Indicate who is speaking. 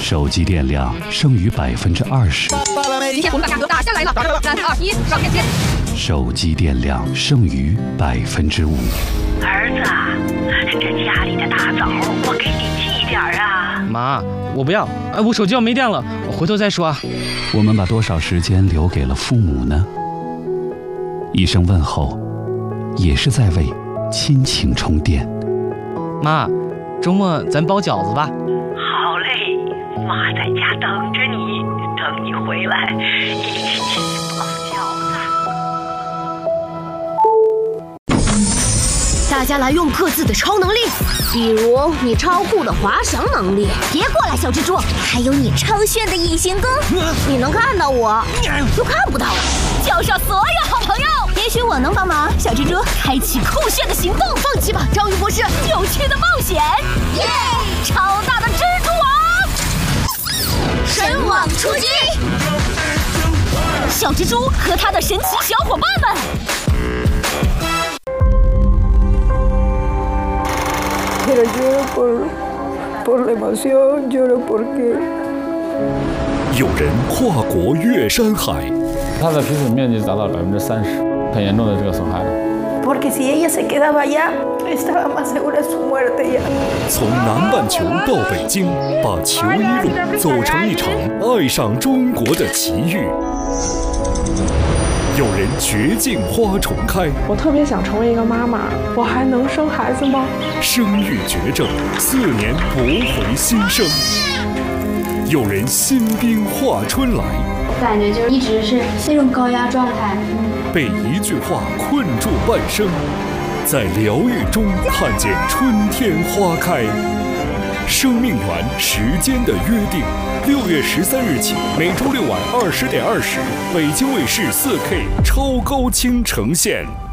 Speaker 1: 手机电量剩余20%。
Speaker 2: 今天我们把价格打下来了，3、2、1，上链接。
Speaker 1: 手机电量剩余5%。
Speaker 3: 儿子，这家里的大枣我给你寄点啊。
Speaker 4: 妈，我不要，我手机要没电了，我回头再说啊。
Speaker 1: 我们把多少时间留给了父母呢？一声问候，也是在为亲情充电。
Speaker 4: 妈，周末咱包饺子吧。
Speaker 3: 好嘞，妈在家等着你，等你回来一起包饺子。
Speaker 5: 大家来用各自的超能力，比如你超酷的滑翔能力，别过来小蜘蛛，还有你超炫的隐形功，你能看到我，又看不到我，叫上所有好朋友，也许我能帮忙。小蜘蛛开启酷炫的行动，放弃吧，章鱼博士，有趣的冒险，耶！超大的蜘蛛网，神网出击！小蜘蛛和他的神奇小伙伴们。
Speaker 6: Pero lloro por la emoción, lloro porque
Speaker 7: 有人跨国越山海，
Speaker 8: 它的皮损面积达到30%，很严重的这个损害了。
Speaker 6: Porque si ella se quedaba allá, estaba más segura de su muerte ya.
Speaker 7: 从南半球到北京，把球衣路走成一场爱上中国的奇遇。有人绝境花重开，
Speaker 9: 我特别想成为一个妈妈，我还能生孩子吗？
Speaker 7: 生育绝症，4年驳回新生。有人新兵化春来，
Speaker 10: 我感觉就是一直是那种高压状态，
Speaker 7: 被一句话困住半生，在疗愈中看见春天花开。生命源时间的约定，6月13日起，每周6晚20点20，北京卫视4K 超高清呈现。